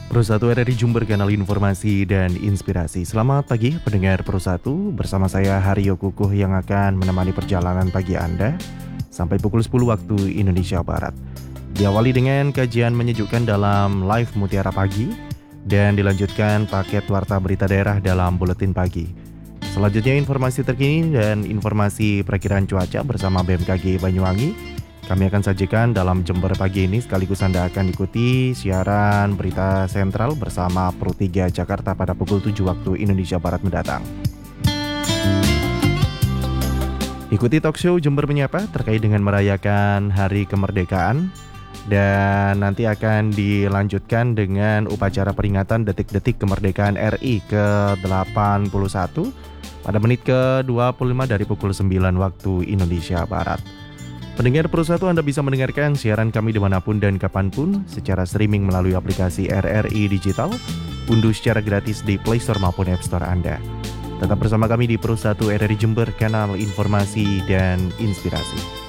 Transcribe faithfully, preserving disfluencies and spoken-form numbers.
Pro satu R R I Jember, kanal informasi dan inspirasi. Selamat pagi pendengar Pro satu, bersama saya Haryo Kukuh yang akan menemani perjalanan pagi Anda sampai pukul sepuluh waktu Indonesia Barat. Diawali dengan kajian menyejukkan dalam live Mutiara Pagi dan dilanjutkan paket warta berita daerah dalam buletin pagi. Selanjutnya informasi terkini dan informasi perakiraan cuaca bersama B M K G Banyuwangi. Kami akan sajikan dalam Jember pagi ini, sekaligus Anda akan ikuti siaran berita sentral bersama Pro tiga Jakarta pada pukul tujuh waktu Indonesia Barat mendatang. Ikuti talk show Jember Menyapa terkait dengan merayakan Hari Kemerdekaan. Dan nanti akan dilanjutkan dengan upacara peringatan detik-detik kemerdekaan R I ke delapan puluh satu pada menit ke dua puluh lima dari pukul sembilan waktu Indonesia Barat. Pendengar Pro satu, Anda bisa mendengarkan siaran kami dimanapun dan kapanpun secara streaming melalui aplikasi R R I Digital, unduh secara gratis di Play Store maupun App Store Anda. Tetap bersama kami di Pro satu R R I Jember, kanal informasi dan inspirasi.